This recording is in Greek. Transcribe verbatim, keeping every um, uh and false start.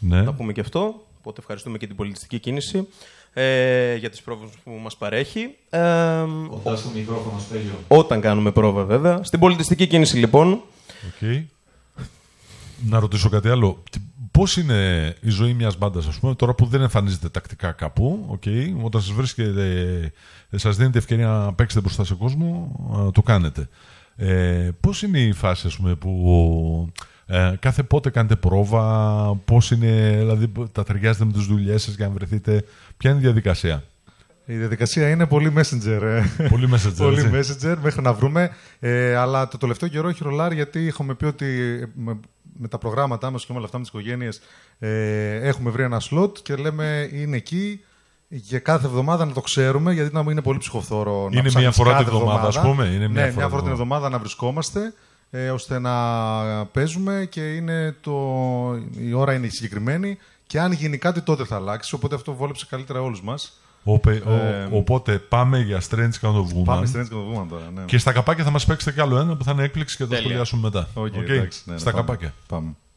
Ναι. Θα πούμε και αυτό. Οπότε ευχαριστούμε και την πολιτιστική κίνηση ε, για τις πρόβες που μας παρέχει. Ε, Κοντά στο μικρόφωνο, Στέλιο. Όταν κάνουμε πρόβα, βέβαια. Στην πολιτιστική κίνηση, λοιπόν. Okay. Να ρωτήσω κάτι άλλο. Πώς είναι η ζωή μιας μπάντας, ας πούμε, τώρα που δεν εμφανίζεται τακτικά κάπου, okay, όταν σας βρίσκεται, σας δίνετε ευκαιρία να παίξετε μπροστά σε κόσμο, το κάνετε. Ε, πώς είναι η φάση, ας πούμε, που ε, κάθε πότε κάνετε πρόβα, πώς είναι, δηλαδή τα ταιριάζετε με τις δουλειές σας για να βρεθείτε, ποια είναι η διαδικασία? Η διαδικασία είναι πολύ messenger. Πολύ messenger, πολύ messenger μέχρι να βρούμε. Ε, αλλά το τελευταίο καιρό έχει ρολάρει, γιατί έχουμε πει ότι με, με τα προγράμματά μας και με όλα αυτά με τις οικογένειες ε, έχουμε βρει ένα slot και λέμε είναι εκεί για κάθε εβδομάδα να το ξέρουμε, γιατί να μην είναι πολύ ψυχοφθόρο. Είναι να μία φορά την εβδομάδα, εβδομάδα, ας πούμε. Είναι ναι, μία φορά την εβδομάδα να βρισκόμαστε, ε, ώστε να παίζουμε και είναι το, η ώρα είναι συγκεκριμένη και αν γίνει κάτι τότε θα αλλάξει. Οπότε αυτό βόλεψε καλύτερα όλους μας. Ο, ε, ο, οπότε πάμε για Strange Kind of Woman. Πάμε Strange Kind of Woman τώρα, ναι. Και στα καπάκια θα μας παίξετε κι άλλο ένα που θα είναι έκπληξη και θα το σχολιάσουμε μετά. Okay, okay. Εντάξει, ναι, ναι, στα πάμε. καπάκια. Πάμε.